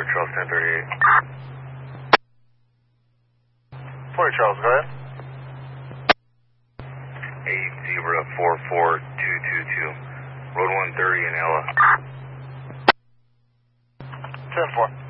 Fort Charles 1038. Fort Charles, go ahead. 8044222. Road 130 in Ella. 10-4.